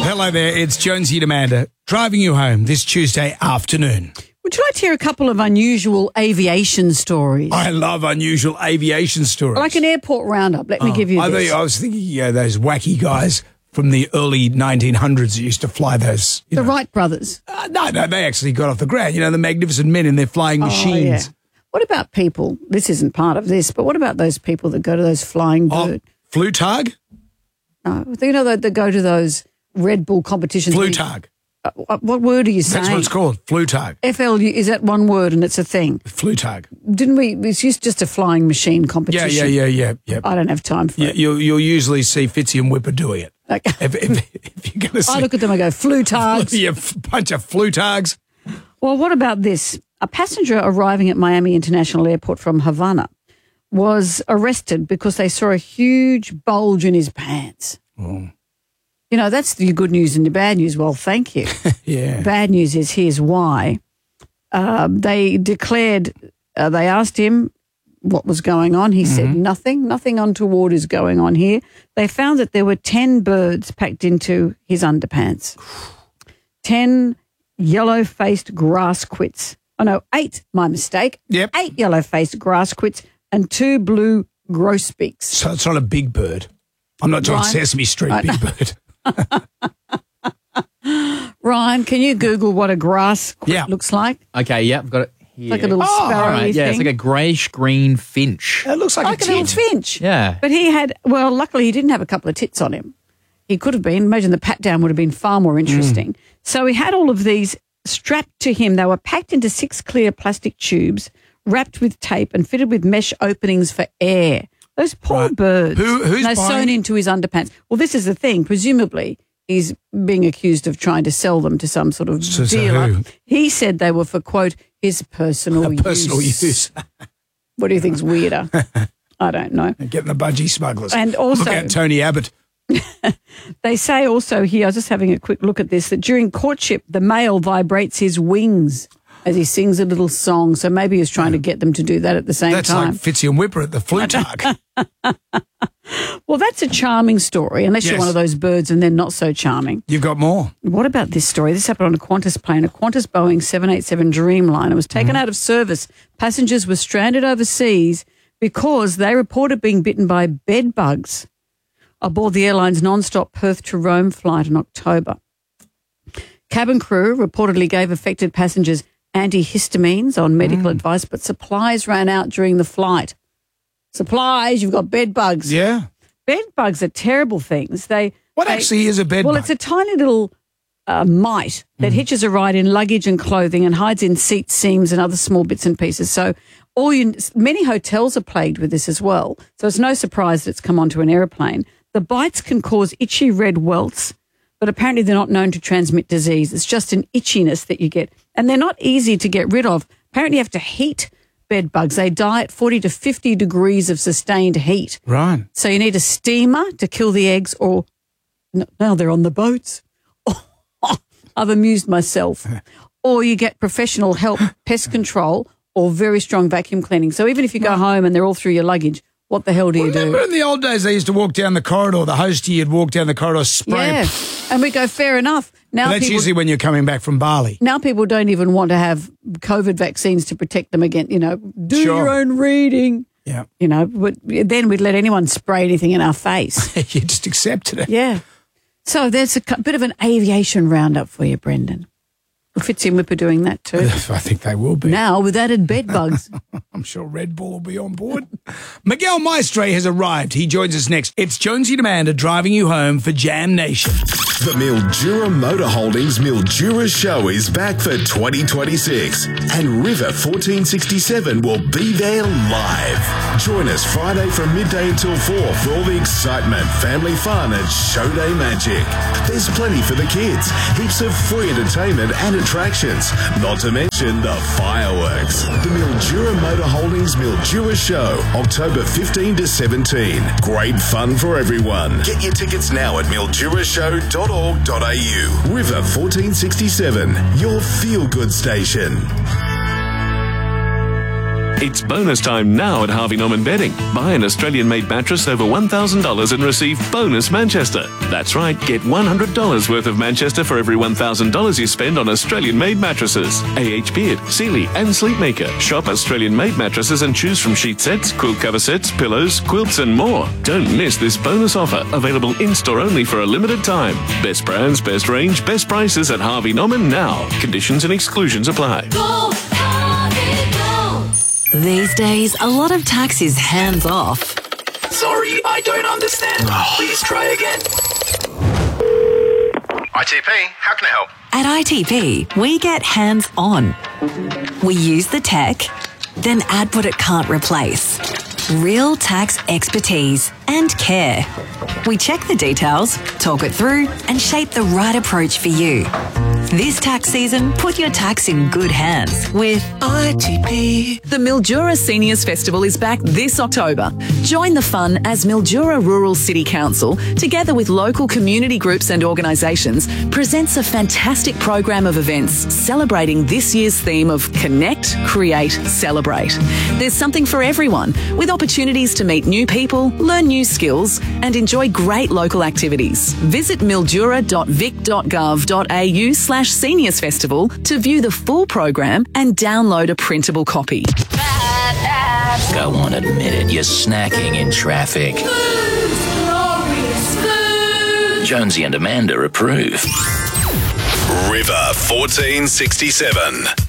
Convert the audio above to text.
hello there. It's Jonesy and Amanda driving you home this Tuesday afternoon. Would you like to hear a couple of unusual aviation stories? I love unusual aviation stories. Like an airport roundup. Let me give you this. I was thinking, those wacky guys from the early 1900s that used to fly those. The Wright brothers. No, they actually got off the ground. The magnificent men in their flying machines. Yeah. What about people? This isn't part of this, but what about those people that go to those flying bird? Flugtag? No, they go to those Red Bull competitions. Flugtag. What word are you saying? That's what it's called, Flugtag. FLU, is that one word and it's a thing? Flugtag. Didn't we? It's just a flying machine competition. Yeah. I don't have time for it. You'll usually see Fitzy and Whipper doing it. Okay. If you're going to see. I look at them and go, Flugtags. Yeah, bunch of Flugtags. Well, what about this? A passenger arriving at Miami International Airport from Havana was arrested because they saw a huge bulge in his pants. Oh. That's the good news and the bad news. Well, thank you. Yeah. Bad news is here's why. They declared, they asked him what was going on. He said nothing untoward is going on here. They found that there were 10 birds packed into his underpants. 10 yellow-faced grass quits. Oh, no, 8, my mistake. Yep. 8 yellow-faced grass quits and 2 blue grosbeaks. So it's not a big bird. I'm not talking Sesame Street big bird. Ryan, can you Google what a grass quit looks like? Okay, yeah, I've got it here. Like a little sparrow thing. Yeah, it's like a greyish-green finch. It looks like a little tit. finch. Yeah. But luckily he didn't have a couple of tits on him. He could have been. Imagine the pat down would have been far more interesting. So he had all of these strapped to him. They were packed into 6 clear plastic tubes, wrapped with tape and fitted with mesh openings for air. Those poor birds. Who's they're sewn into his underpants. Well, this is the thing. Presumably, he's being accused of trying to sell them to some sort of dealer. who? He said they were for, quote, his personal use. Personal use. What do you think's weirder? I don't know. Getting the budgie smugglers. And also, look at Tony Abbott. They say also here, I was just having a quick look at this, that during courtship, the male vibrates his wings as he sings a little song. So maybe he's trying to get them to do that at the same time. That's like Fitzy and Whipper at the Flugtag. Well, that's a charming story, unless you're one of those birds and they're not so charming. You've got more. What about this story? This happened on a Qantas plane, a Qantas Boeing 787 Dreamliner. It was taken out of service. Passengers were stranded overseas because they reported being bitten by bed bugs aboard the airline's non-stop Perth to Rome flight in October. Cabin crew reportedly gave affected passengers antihistamines on medical advice, but supplies ran out during the flight. Supplies, you've got bed bugs. Yeah. Bed bugs are terrible things. What actually is a bed bug? Well, it's a tiny little mite that hitches a ride in luggage and clothing and hides in seat seams and other small bits and pieces. So many hotels are plagued with this as well. So it's no surprise that it's come onto an airplane. The bites can cause itchy red welts, but apparently they're not known to transmit disease. It's just an itchiness that you get. And they're not easy to get rid of. Apparently you have to heat bed bugs. They die at 40 to 50 degrees of sustained heat. Right. So you need a steamer to kill the eggs, or now they're on the boats. I've amused myself. Or you get professional help, pest control, or very strong vacuum cleaning. So even if you go home and they're all through your luggage, what the hell do you do? Remember in the old days they used to walk down the corridor, the hostie would walk down the corridor, spray. Yeah, and we go, fair enough. Now that's usually when you're coming back from Bali. Now people don't even want to have COVID vaccines to protect them against, do your own reading. Yeah. But then we'd let anyone spray anything in our face. You just accepted it. Yeah. So there's a bit of an aviation roundup for you, Brendan. Fitzy and Whipper doing that too. I think they will be. Now with added bed bugs. I'm sure Red Bull will be on board. Miguel Maestre has arrived. He joins us next. It's Jonesy and Amanda driving you home for Jam Nation. The Mildura Motor Holdings Mildura Show is back for 2026 and River 1467 will be there live. Join us Friday from midday until 4 for all the excitement, family fun and show day magic. There's plenty for the kids, heaps of free entertainment and attractions, not to mention the fireworks. The Mildura Motor Holdings Mildura Show, October 15 to 17. Great fun for everyone. Get your tickets now at mildurashow.com.au. River 1467, your feel-good station. It's bonus time now at Harvey Norman Bedding. Buy an Australian-made mattress over $1,000 and receive bonus Manchester. That's right, get $100 worth of Manchester for every $1,000 you spend on Australian-made mattresses. AH Beard, Sealy and Sleepmaker. Shop Australian-made mattresses and choose from sheet sets, quilt cover sets, pillows, quilts and more. Don't miss this bonus offer, available in-store only for a limited time. Best brands, best range, best prices at Harvey Norman now. Conditions and exclusions apply. Go, Harvey, go. These days, a lot of tax is hands off. Sorry, I don't understand. Please try again. ITP, how can I help? At ITP, we get hands on. We use the tech, then add what it can't replace. Real tax expertise and care. We check the details, talk it through, and shape the right approach for you. This tax season, put your tax in good hands with ITP. The Mildura Seniors Festival is back this October. Join the fun as Mildura Rural City Council, together with local community groups and organisations, presents a fantastic program of events celebrating this year's theme of Connect, Create, Celebrate. There's something for everyone, with opportunities to meet new people, learn new skills, and enjoy great local activities. Visit mildura.vic.gov.au/Seniors Festival to view the full program and download a printable copy. Go on, admit it. You're snacking in traffic. Jonesy and Amanda approve. River 1467.